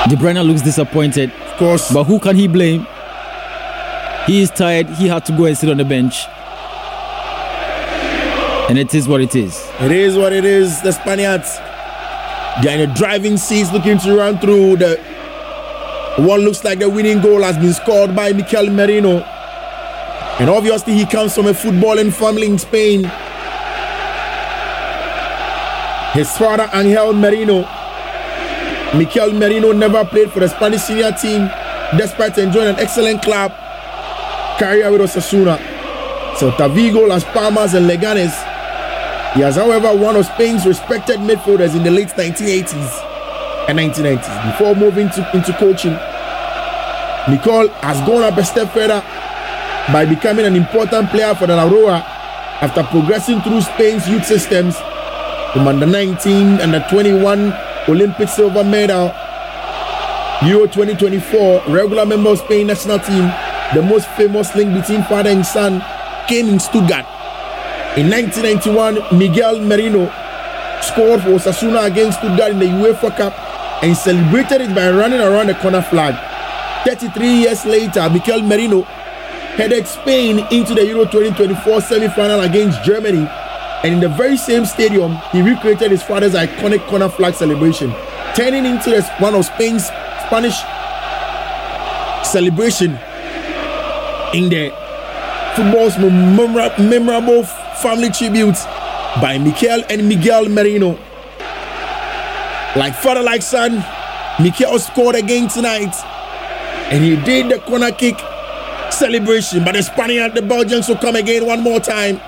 De Bruyne looks disappointed. Of course. But who can he blame? He is tired. He had to go and sit on the bench. And it is what it is. It is what it is. The Spaniards, they're in the driving seats looking to run through. The what looks like the winning goal has been scored by Mikel Merino. And obviously he comes from a footballing family in Spain. His father, Angel Merino. Mikel Merino never played for the Spanish senior team despite enjoying an excellent club career with Osasuna, Celta Vigo, Las Palmas and Leganes. He has, however, one of Spain's respected midfielders in the late 1980s and 1990s. Before moving into coaching, Mikel has gone up a step further by becoming an important player for the La Roja after progressing through Spain's youth systems from under 19 and the 21 Olympic silver medal, Euro 2024, regular member of Spain national team. The most famous link between father and son came in Stuttgart. In 1991, Miguel Merino scored for Osasuna against Stuttgart in the UEFA Cup and celebrated it by running around the corner flag. 33 years later, Miguel Merino headed Spain into the Euro 2024 semi-final against Germany, and in the very same stadium, he recreated his father's iconic corner flag celebration, turning into one of Spain's Spanish celebration in the football's memorable family tributes by Mikel and Miguel Merino. Like father, like son, Mikel scored again tonight, and he did the corner kick celebration, but the Belgians will come again one more time.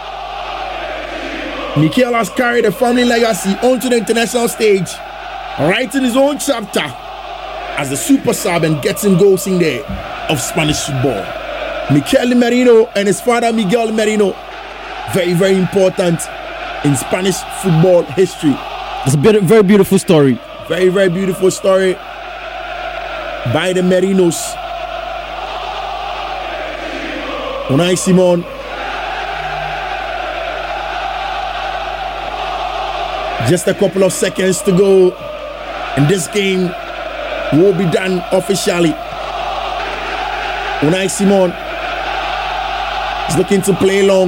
Mikel has carried a family legacy onto the international stage, writing his own chapter as the super sub and getting goals in there of Spanish football. Mikel Merino and his father Miguel Merino, very, very important in Spanish football history. It's a very beautiful story. Very, very beautiful story by the Merinos. Unai Simon just a couple of seconds to go, and this game will be done officially. Unai Simon is looking to play long.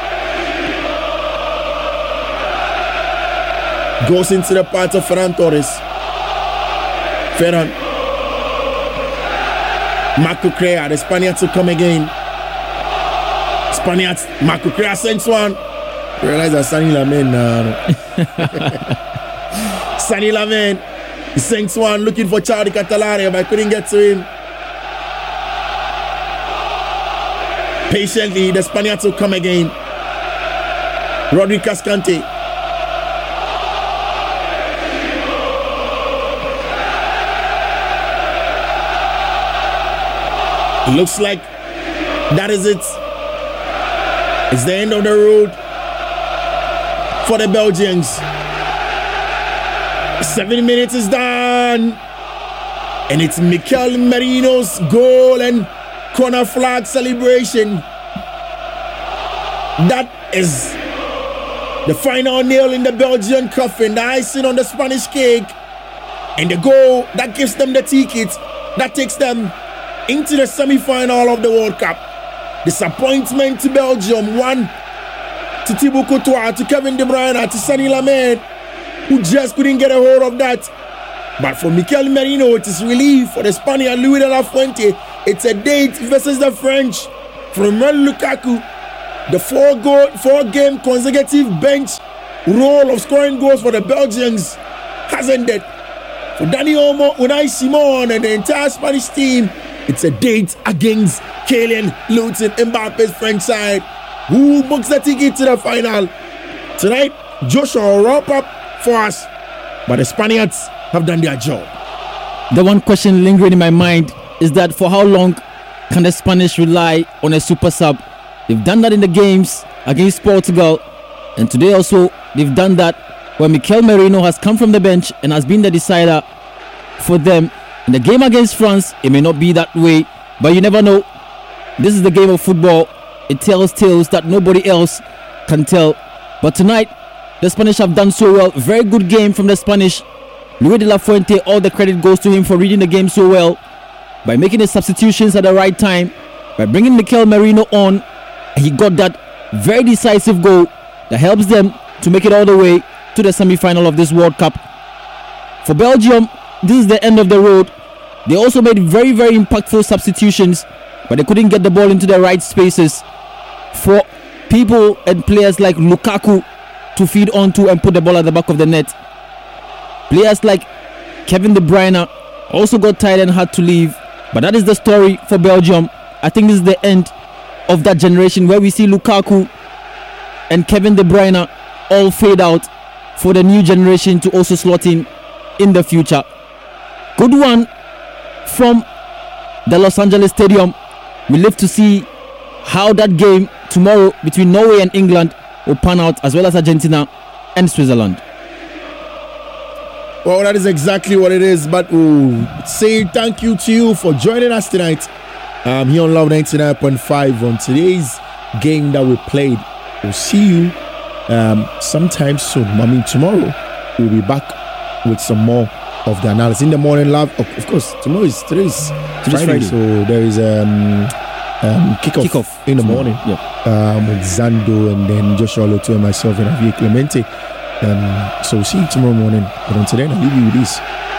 Goes into the part of Ferran Torres. Ferran. Marco Correa, the Spaniards will come again. Spaniards, Marco Correa sends one. Realize that Sani Lamin Sani Lamin, he sends one looking for Charlie Catalare, but I couldn't get to him. Patiently, the Spaniards will come again. Rodri Cascante. Looks like that is it. It's the end of the road for the Belgians. 7 minutes is done. And it's Mikel Merino's goal and corner flag celebration. That is the final nail in the Belgian coffin, the icing on the Spanish cake. And the goal that gives them the ticket, that takes them into the semi-final of the World Cup. Disappointment to Belgium, 1 to Thibaut Courtois, to Kevin De Bruyne, to Sani Lamin, who just couldn't get a hold of that. But for Mikel Merino, it is relief. For the Spaniard Luis de la Fuente, it's a date versus the French. From Romelu Lukaku, the 4-game consecutive bench role of scoring goals for the Belgians has ended. For Dani Olmo, Unai Simon, and the entire Spanish team, it's a date against Kylian Mbappe's French side, who books the ticket to the final. Tonight, Joshua will wrap up for us, but the Spaniards have done their job. The one question lingering in my mind is that for how long can the Spanish rely on a super sub? They've done that in the games against Portugal, and today also they've done that where Mikel Merino has come from the bench and has been the decider for them. In the game against France, it may not be that way, but you never know. This is the game of football. It tells tales that nobody else can tell. But tonight, the Spanish have done so well. Very good game from the Spanish. Luis de la Fuente, all the credit goes to him for reading the game so well, by making the substitutions at the right time, by bringing Mikel Merino on, and he got that very decisive goal that helps them to make it all the way to the semi-final of this World Cup. For Belgium, this is the end of the road. They also made very, very impactful substitutions, but they couldn't get the ball into the right spaces for people and players like Lukaku to feed onto and put the ball at the back of the net. Players like Kevin De Bruyne also got tired and had to leave. But that is the story for Belgium. I think this is the end of that generation where we see Lukaku and Kevin De Bruyne all fade out for the new generation to also slot in the future. Good one from the Los Angeles Stadium. We live to see how that game tomorrow between Norway and England will pan out, as well as Argentina and Switzerland. Well, that is exactly what it is. But we'll say thank you to you for joining us tonight here on Love 99.5 on today's game that we played. We'll see you sometime soon. I mean, tomorrow we'll be back with some more of the analysis. In the morning, Love, of course, today's Friday, so there is kickoff in the morning with Zando and then Joshua Loto and myself and Javier Clemente. So we'll see you tomorrow morning. But until then, I'll leave you with this.